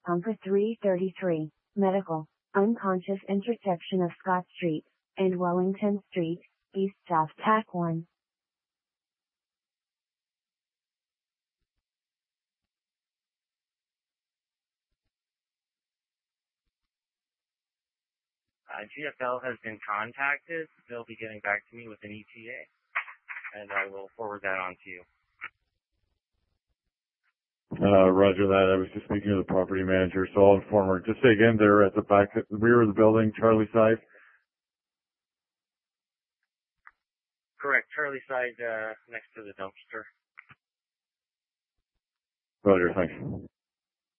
Compass 333, medical, unconscious intersection of Scott Street and Wellington Street, East South TAC 1. GFL has been contacted. They'll be getting back to me with an ETA, and I will forward that on to you. Roger that. I was just speaking to the property manager, so I'll inform her. Just say again, they're at the back, the rear of the building, Charlie side? Correct. Charlie side, next to the dumpster. Roger, thanks.